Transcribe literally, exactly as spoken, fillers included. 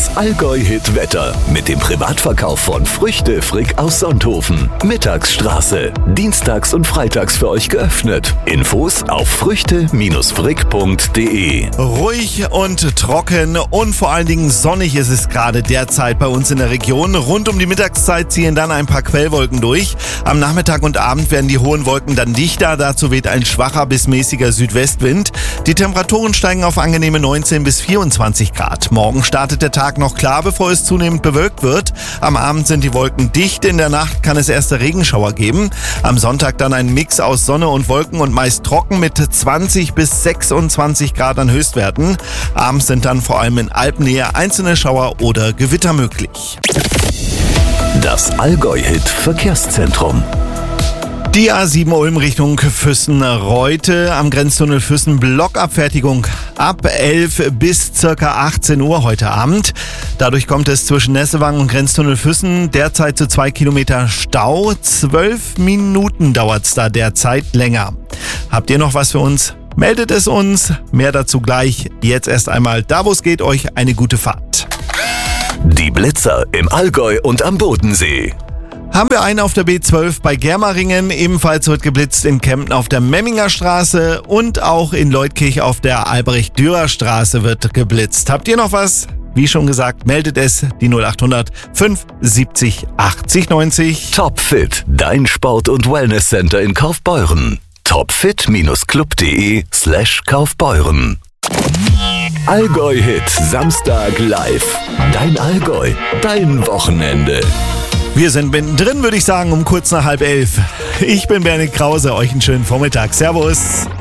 Das Allgäu-Hit-Wetter mit dem Privatverkauf von Früchte Frick aus Sonthofen. Mittagsstraße. Dienstags und freitags für euch geöffnet. Infos auf früchte frick punkt de. Ruhig und trocken und vor allen Dingen sonnig ist es gerade derzeit bei uns in der Region. Rund um die Mittagszeit ziehen dann ein paar Quellwolken durch. Am Nachmittag und Abend werden die hohen Wolken dann dichter. Dazu weht ein schwacher bis mäßiger Südwestwind. Die Temperaturen steigen auf angenehme neunzehn bis vierundzwanzig Grad. Morgen startet der Tag noch klar, bevor es zunehmend bewölkt wird. Am Abend sind die Wolken dicht. In der Nacht kann es erste Regenschauer geben. Am Sonntag dann ein Mix aus Sonne und Wolken und meist trocken mit zwanzig bis sechsundzwanzig Grad an Höchstwerten. Abends sind dann vor allem in Alpennähe einzelne Schauer oder Gewitter möglich. Das Allgäu-Hit-Verkehrszentrum. Die A sieben Ulm Richtung Füssen-Reute am Grenztunnel Füssen, Blockabfertigung ab elf bis circa achtzehn Uhr heute Abend. Dadurch kommt es zwischen Nessewang und Grenztunnel Füssen derzeit zu zwei Kilometer Stau. Zwölf Minuten dauert's da derzeit länger. Habt ihr noch was für uns? Meldet es uns. Mehr dazu gleich. Jetzt erst einmal da, wo es geht, euch eine gute Fahrt. Die Blitzer im Allgäu und am Bodensee. Haben wir einen auf der B zwölf bei Germeringen, ebenfalls wird geblitzt in Kempten auf der Memminger Straße und auch in Leutkirch auf der Albrecht-Dürer-Straße wird geblitzt. Habt ihr noch was? Wie schon gesagt, meldet es die null acht hundert fünf siebzig achtzig neunzig. Topfit, dein Sport- und Wellnesscenter in Kaufbeuren. topfit-club.de slash Kaufbeuren. Allgäu-Hit Samstag live. Dein Allgäu, dein Wochenende. Wir sind mittendrin, würde ich sagen, um kurz nach halb elf. Ich bin Bernie Krause, euch einen schönen Vormittag. Servus.